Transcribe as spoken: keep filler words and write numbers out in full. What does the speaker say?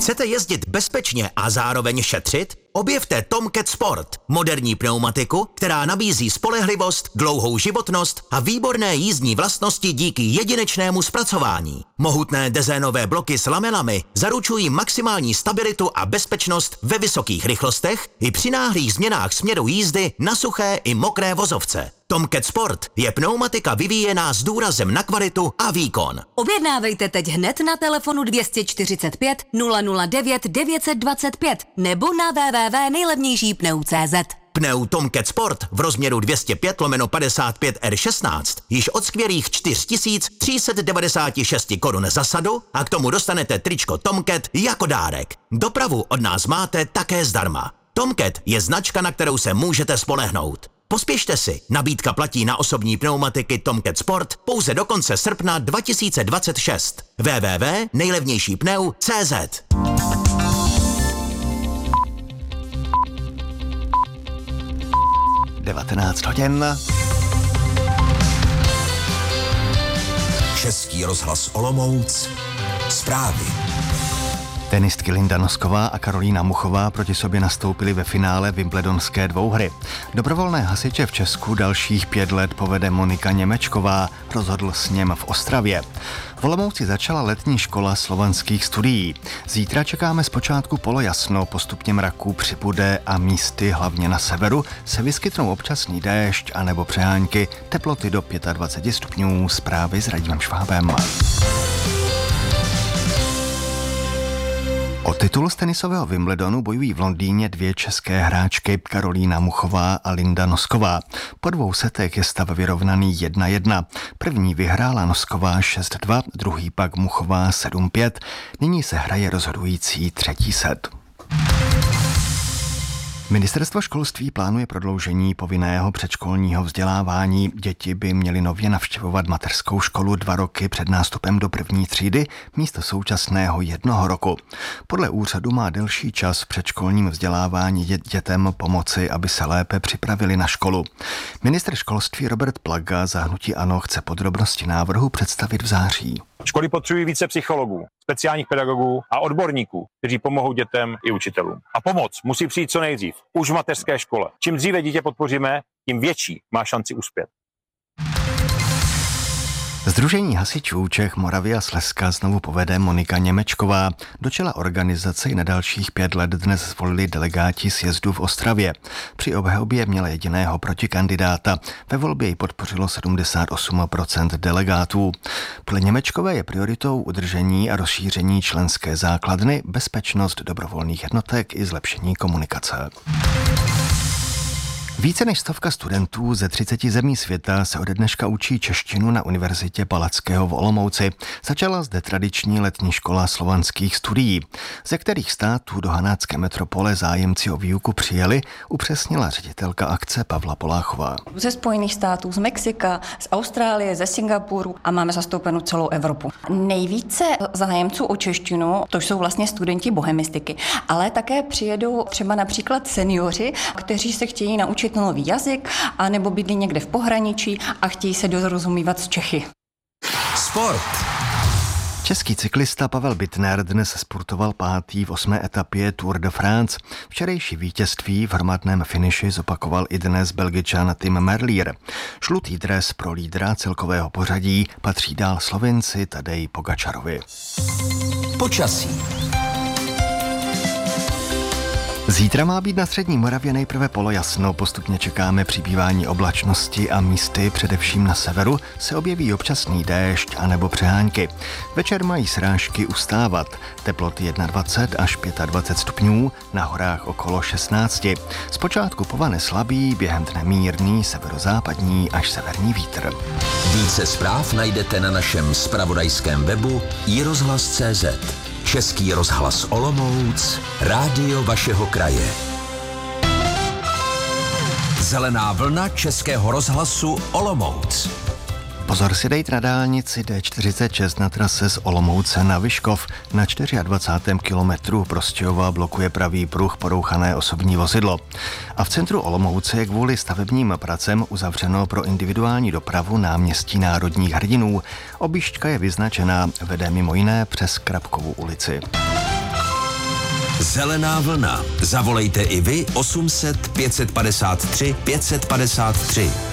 Chcete jezdit bezpečně a zároveň šetřit? Objevte Tomcat Sport, moderní pneumatiku, která nabízí spolehlivost, dlouhou životnost a výborné jízdní vlastnosti díky jedinečnému zpracování. Mohutné dezénové bloky s lamelami zaručují maximální stabilitu a bezpečnost ve vysokých rychlostech i při náhlých změnách směru jízdy na suché i mokré vozovce. Tomcat Sport je pneumatika vyvíjená s důrazem na kvalitu a výkon. Objednávejte teď hned na telefonu dvě stě čtyřicet pět nula nula devět devět set dvacet pět nebo na w w w tečka nejlevnější pneu tečka cé zet. Pneu Tomcat Sport v rozměru dvě stě pět lomeno padesát pět R šestnáct již od skvělých čtyři tisíce tři sta devadesát šest korun za sadu a k tomu dostanete tričko Tomcat jako dárek. Dopravu od nás máte také zdarma. Tomcat je značka, na kterou se můžete spolehnout. Pospěšte si, nabídka platí na osobní pneumatiky Tomcat Sport pouze do konce srpna dva tisíce dvacet šest. w w w tečka nejlevnější pneu tečka cé zet. devatenáct hodin. Český rozhlas Olomouc. Zprávy. Tenistky Linda Nosková a Karolína Muchová proti sobě nastoupily ve finále wimbledonské dvouhry. Dobrovolné hasiče v Česku dalších pět let povede Monika Němečková, rozhodl sněm v Ostravě. V Olomouci začala letní škola slovanských studií. Zítra čekáme zpočátku polojasno, postupně mraků přibude a místy, hlavně na severu, se vyskytnou občasný déšť anebo přehánky, teploty do dvacet pět stupňů, zprávy s Radimem Švábem. O titul z tenisového Wimbledonu bojují v Londýně dvě české hráčky Karolína Muchová a Linda Nosková. Po dvou setech je stav vyrovnaný jedna jedna. První vyhrála Nosková šest dva, druhý pak Muchová sedm pět. Nyní se hraje rozhodující třetí set. Ministerstvo školství plánuje prodloužení povinného předškolního vzdělávání. Děti by měly nově navštěvovat mateřskou školu dva roky před nástupem do první třídy místo současného jednoho roku. Podle úřadu má delší čas v předškolním vzdělávání dětem pomoci, aby se lépe připravili na školu. Ministr školství Robert Plaga za hnutí ANO chce podrobnosti návrhu představit v září. Školy potřebují více psychologů, speciálních pedagogů a odborníků, kteří pomohou dětem i učitelům. A pomoc musí přijít co nejdřív, už v mateřské škole. Čím dříve dítě podpoříme, tím větší má šanci uspět. Sdružení hasičů Čech, Moravy a Slezska znovu povede Monika Němečková. Do čela organizace na dalších pět let dnes zvolili delegáti sjezdu v Ostravě. Při obhajobě měla jediného protikandidáta. Ve volbě ji podpořilo sedmdesát osm procent delegátů. Podle Němečkové je prioritou udržení a rozšíření členské základny, bezpečnost dobrovolných jednotek i zlepšení komunikace. Více než stovka studentů ze třiceti zemí světa se ode dneška učí češtinu na Univerzitě Palackého v Olomouci. Začala zde tradiční letní škola slovanských studií. Ze kterých států do hanácké metropole zájemci o výuku přijeli, upřesnila ředitelka akce Pavla Poláchová. Ze Spojených států, z Mexika, z Austrálie, ze Singapuru a máme zastoupenou celou Evropu. Nejvíce zájemců o češtinu, to jsou vlastně studenti bohemistiky, ale také přijedou třeba například seniori, kteří se chtějí naučit nový jazyk, anebo bydlí někde v pohraničí a chtějí se dorozumívat s Čechy. Sport. Český cyklista Pavel Bittner dnes sportoval pátý v osmé etapě Tour de France. Včerejší vítězství v hromadném finiši zopakoval i dnes Belgičan Tim Merlier. Žlutý dres pro lídra celkového pořadí patří dál Slovinci Tadej Pogačarovi. Počasí. Zítra má být na střední Moravě nejprve polojasno, postupně čekáme přibývání oblačnosti a místy, především na severu, se objeví občasný déšť anebo přehánky. Večer mají srážky ustávat, teploty dvacet jedna až dvacet pět stupňů, na horách okolo šestnáct. Zpočátku povane slabý, během dne mírný severozápadní až severní vítr. Více zpráv najdete na našem zpravodajském webu i rozhlas tečka cé zet. Český rozhlas Olomouc, rádio vašeho kraje. Zelená vlna Českého rozhlasu Olomouc. Pozor si dejte na dálnici D čtyřicet šest na trase z Olomouce na Vyškov. Na dvacátém čtvrtém kilometru Prostějova blokuje pravý pruh porouchané osobní vozidlo. A v centru Olomouce je kvůli stavebním pracem uzavřeno pro individuální dopravu náměstí Národních hrdinů. Objížďka je vyznačená, vede mimo jiné přes Krabkovu ulici. Zelená vlna. Zavolejte i vy osm set pět set padesát tři pět set padesát tři.